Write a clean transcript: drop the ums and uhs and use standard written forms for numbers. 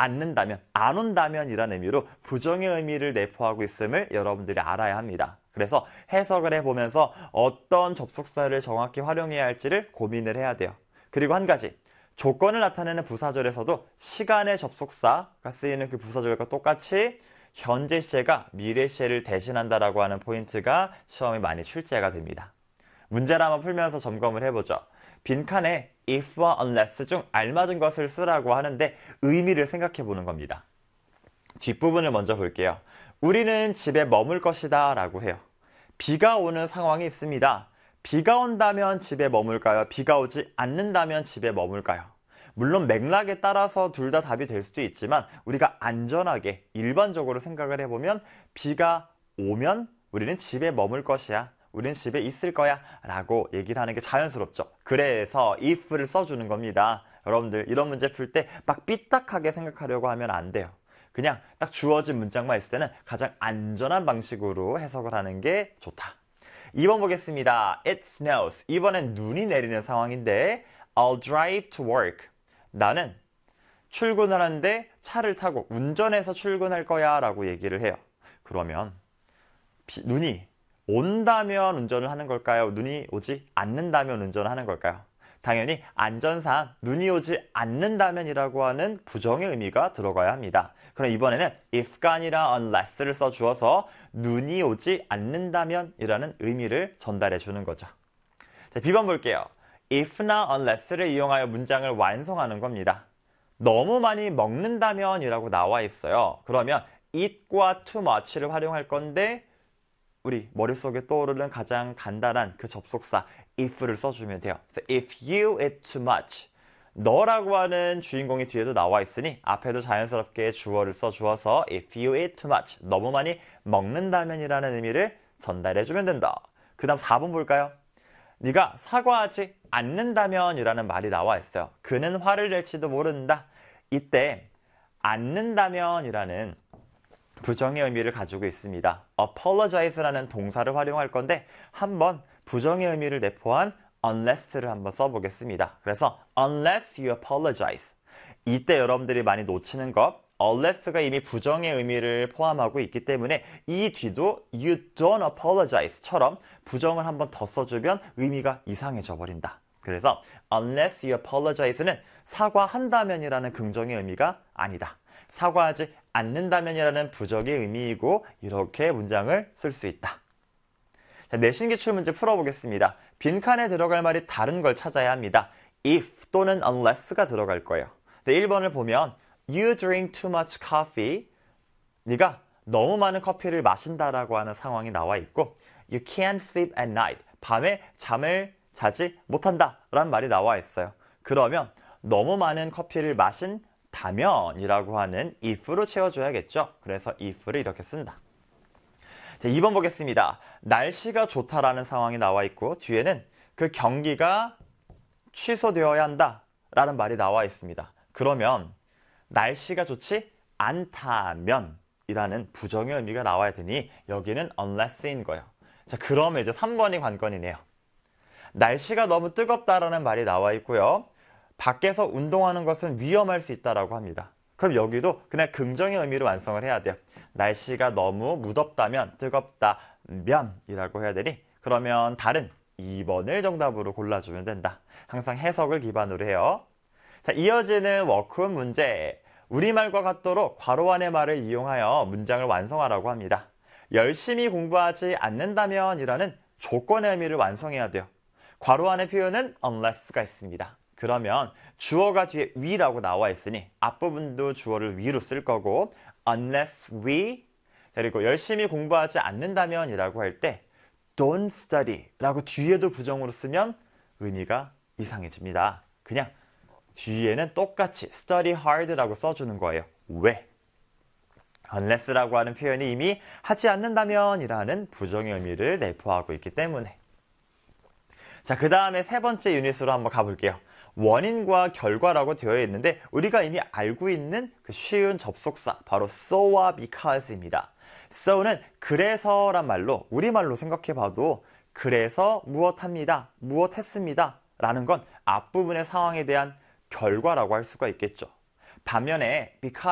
않는다면, 안 온다면이라는 의미로 부정의 의미를 내포하고 있음을 여러분들이 알아야 합니다. 그래서 해석을 해보면서 어떤 접속사를 정확히 활용해야 할지를 고민을 해야 돼요. 그리고 한 가지, 조건을 나타내는 부사절에서도 시간의 접속사가 쓰이는 그 부사절과 똑같이 현재 시제가 미래 시제를 대신한다라고 하는 포인트가 시험에 많이 출제가 됩니다. 문제를 한번 풀면서 점검을 해보죠. 빈칸에 if와 unless 중 알맞은 것을 쓰라고 하는데 의미를 생각해 보는 겁니다. 뒷부분을 먼저 볼게요. 우리는 집에 머물 것이다 라고 해요. 비가 오는 상황이 있습니다. 비가 온다면 집에 머물까요? 비가 오지 않는다면 집에 머물까요? 물론 맥락에 따라서 둘 다 답이 될 수도 있지만 우리가 안전하게 일반적으로 생각을 해보면 비가 오면 우리는 집에 머물 것이야. 우리는 집에 있을 거야 라고 얘기를 하는 게 자연스럽죠. 그래서 if를 써주는 겁니다. 여러분들 이런 문제 풀 때 막 삐딱하게 생각하려고 하면 안 돼요. 그냥 딱 주어진 문장만 있을 때는 가장 안전한 방식으로 해석을 하는 게 좋다. 2번 보겠습니다. It snows. 이번엔 눈이 내리는 상황인데 I'll drive to work. 나는 출근을 하는데 차를 타고 운전해서 출근할 거야 라고 얘기를 해요. 그러면 눈이 온다면 운전을 하는 걸까요? 눈이 오지 않는다면 운전을 하는 걸까요? 당연히 안전상 눈이 오지 않는다면이라고 하는 부정의 의미가 들어가야 합니다. 그럼 이번에는 if가 아니라 unless를 써주어서 눈이 오지 않는다면이라는 의미를 전달해 주는 거죠. 자, B번 볼게요. if나 unless를 이용하여 문장을 완성하는 겁니다. 너무 많이 먹는다면이라고 나와 있어요. 그러면 eat과 too much를 활용할 건데 우리 머릿속에 떠오르는 가장 간단한 그 접속사 if를 써주면 돼요. 그래서 if you eat too much, 너라고 하는 주인공이 뒤에도 나와 있으니 앞에도 자연스럽게 주어를 써주어서 if you eat too much, 너무 많이 먹는다면이라는 의미를 전달해주면 된다. 그 다음 4번 볼까요? 네가 사과하지 않는다면이라는 말이 나와 있어요. 그는 화를 낼지도 모른다. 이때 않는다면이라는 부정의 의미를 가지고 있습니다. apologize라는 동사를 활용할 건데 한번 부정의 의미를 내포한 unless를 한번 써보겠습니다. 그래서 unless you apologize. 이때 여러분들이 많이 놓치는 것 unless가 이미 부정의 의미를 포함하고 있기 때문에 이 뒤도 you don't apologize처럼 부정을 한번 더 써주면 의미가 이상해져 버린다. 그래서 unless you apologize는 사과한다면이라는 긍정의 의미가 아니다. 사과하지 않는다면이라는 부정의 의미이고 이렇게 문장을 쓸 수 있다. 자, 내신 기출 문제 풀어보겠습니다. 빈칸에 들어갈 말이 다른 걸 찾아야 합니다. if 또는 unless가 들어갈 거예요. 1번을 보면 You drink too much coffee. 네가 너무 많은 커피를 마신다라고 하는 상황이 나와 있고 You can't sleep at night. 밤에 잠을 자지 못한다 라는 말이 나와 있어요. 그러면 너무 많은 커피를 마신다면이라고 하는 if로 채워줘야겠죠. 그래서 if를 이렇게 쓴다. 자, 2번 보겠습니다. 날씨가 좋다라는 상황이 나와 있고 뒤에는 그 경기가 취소되어야 한다 라는 말이 나와 있습니다. 그러면 날씨가 좋지 않다면 이라는 부정의 의미가 나와야 되니 여기는 unless인 거예요. 자, 그러면 이제 3번이 관건이네요. 날씨가 너무 뜨겁다라는 말이 나와 있고요. 밖에서 운동하는 것은 위험할 수 있다라고 합니다. 그럼 여기도 그냥 긍정의 의미로 완성을 해야 돼요. 날씨가 너무 무덥다면 뜨겁다면 이라고 해야 되니 그러면 다른 2번을 정답으로 골라주면 된다. 항상 해석을 기반으로 해요. 자, 이어지는 워크북 문제. 우리말과 같도록 괄호 안의 말을 이용하여 문장을 완성하라고 합니다. 열심히 공부하지 않는다면 이라는 조건의 의미를 완성해야 돼요. 괄호 안의 표현은 unless가 있습니다. 그러면 주어가 뒤에 we라고 나와 있으니 앞부분도 주어를 we로 쓸 거고 unless we 그리고 열심히 공부하지 않는다면 이라고 할 때 don't study 라고 뒤에도 부정으로 쓰면 의미가 이상해집니다. 그냥 뒤에는 똑같이 study hard 라고 써주는 거예요. 왜? unless라고 하는 표현이 이미 하지 않는다면 이라는 부정의 의미를 내포하고 있기 때문에. 자, 그 다음에 세 번째 유닛으로 한번 가볼게요. 원인과 결과라고 되어 있는데 우리가 이미 알고 있는 그 쉬운 접속사 바로 so와 because입니다. so는 그래서란 말로 우리말로 생각해봐도 그래서 무엇합니다, 무엇했습니다 라는 건 앞부분의 상황에 대한 결과라고 할 수가 있겠죠. 반면에 because